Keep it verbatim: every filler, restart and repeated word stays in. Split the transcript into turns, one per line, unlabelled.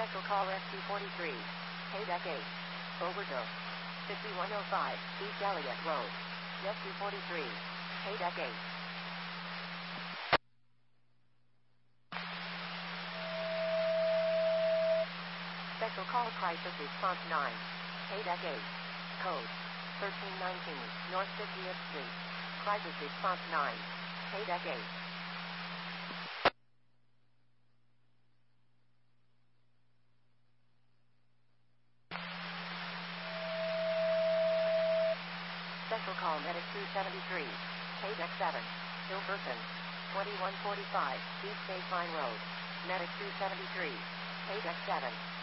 Special call S two forty-three. Haydeck eight. Overdose. fifty-one oh five East Elliott Road. S two forty-three. Haydeck eight. Special call crisis response nine. Haydeck eight. Code thirteen nineteen North fiftieth Street. Crisis response nine. Haydeck eight. Special call medic two seventy-three. Haydeck seven. Hilverton. twenty-one forty-five East Baseline Road. Medic two seventy-three. Haydeck seven.